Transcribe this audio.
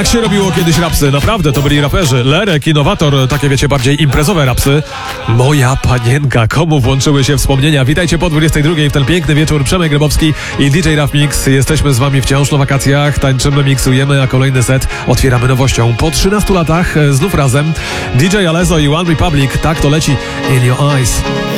Tak się robiło kiedyś rapsy, naprawdę, to byli raperzy. Lerek, Innowator, takie wiecie, bardziej imprezowe rapsy. Moja panienka, komu włączyły się wspomnienia? Witajcie po 22 w ten piękny wieczór. Przemek Grybowski i DJ Raf Mix. Jesteśmy z wami wciąż na wakacjach, tańczymy, miksujemy, a kolejny set otwieramy nowością. Po 13 latach znów razem DJ Alezo i One Republic, tak to leci In Your Eyes.